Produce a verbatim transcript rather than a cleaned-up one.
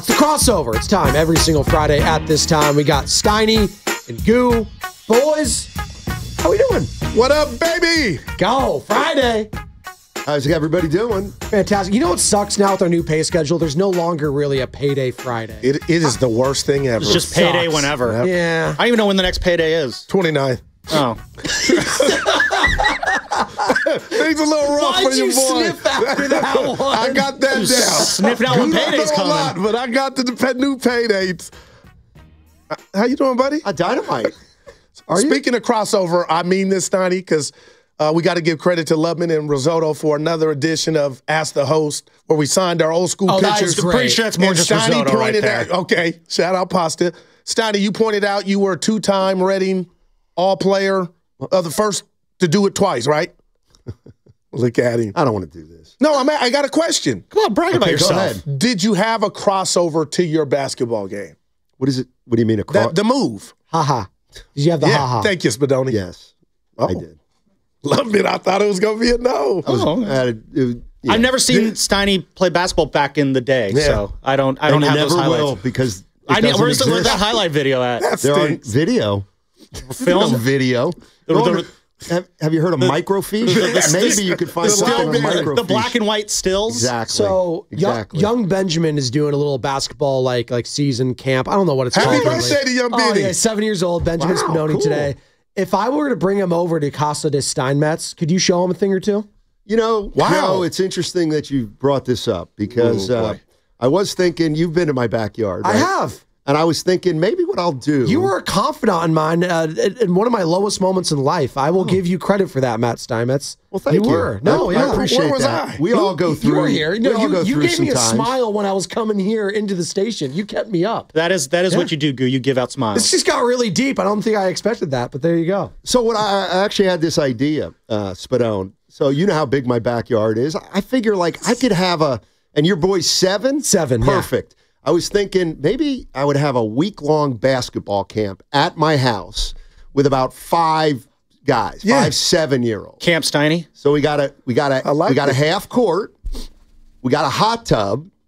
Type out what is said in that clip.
It's the crossover. It's time every single Friday at this time. We got Steiny and Goo. Boys, how we doing? What up, baby? Go, Friday. How's everybody doing? Fantastic. You know what sucks now with our new pay schedule? There's no longer really a payday Friday. It, it is the worst thing ever. It's just payday Sucks. whenever. Yep. Yeah. I don't even know when the next payday is. twenty-ninth. Oh. Things a little rough Why'd for your you boy. sniff after that one? I got that down. Sniffing out when You don't payday's know a coming. lot, but I got the pe- new paydates. Uh, How you doing, buddy? A dynamite. Are Speaking of crossover, I mean this, Steiny, because uh, we got to give credit to Lubman and Risotto for another edition of Ask the Host, where we signed our old school Oh, that pictures. was great. Pretty sure that's more And just Steiny risotto right pointed there. out, okay, shout out Pasta. Steiny, you pointed out you were a two-time Reading All-Player, uh, the first to do it twice, right? Look at him. I don't want to do this. No, I'm, I got a question. Come on, brag about Okay, go yourself. ahead. Did you have a crossover to your basketball game? What is it? What do you mean a cross? That, the move. Ha-ha. Did you have the yeah, ha-ha? thank you, Spadoni. Yes, Oh. I did. Love it. I thought it was going to be a no. I was, Oh. I had a- it- yeah. I've never seen Steiny play basketball back in the day, Yeah. so I don't. I don't and have never those highlights. will because it I need, doesn't where's, the, where's exist. that highlight video at? That There aren't stinks. video. Film? No video. The- Go the- on- have, have you heard of microfiche? Maybe you could find the something on still- microfiche. the black and white stills. Exactly. So young, exactly. young Benjamin is doing a little basketball like like season camp. I don't know what it's Happy called. really. birthday to young Oh Benny. yeah, seven years old. Benjamin Wow, Spinoni cool. today. If I were to bring him over to Casa de Steinmetz, could you show him a thing or two? You know, Wow. Joe, it's interesting that you brought this up because Ooh, uh, boy. I was thinking, you've been to my backyard, I right? have. And I was thinking maybe what I'll do. You were a confidant in mine uh, in in one of my lowest moments in life. I will give you credit for that, Matt Steinmetz. Well, thank you. You were. No, I, yeah. I appreciate Where was that. I? We all go through. You were here. we No, all you, go you through gave me a sometimes. smile when I was coming here into the station. You kept me up. That is that is what you do, Goo. You give out smiles. This just got really deep. I don't think I expected that, but there you go. So what I, I actually had this idea, uh, Spadone. So you know how big my backyard is. I figure like I could have a, and your boy's seven? Seven, yeah. Perfect. I was thinking maybe I would have a week-long basketball camp at my house with about five guys, Yeah. five seven-year-olds. Camp Steiny. So we got a we got a I like we got a it. half court, we got a hot tub,